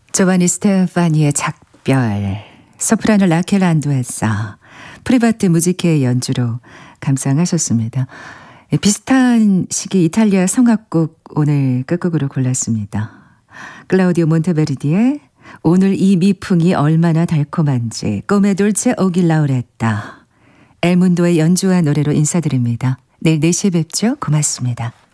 조바니 스테파니의 작별, 소프라노 라켈 안두에사, 프리바트 무지케의 연주로 감상하셨습니다. 비슷한 시기 이탈리아 성악곡 오늘 끝곡으로 골랐습니다. 클라우디오 몬테베르디의 오늘 이 미풍이 얼마나 달콤한지, 꼬메 돌체 오길 라우레타, 엘문도의 연주와 노래로 인사드립니다. 내일 4시에 뵙죠. 고맙습니다.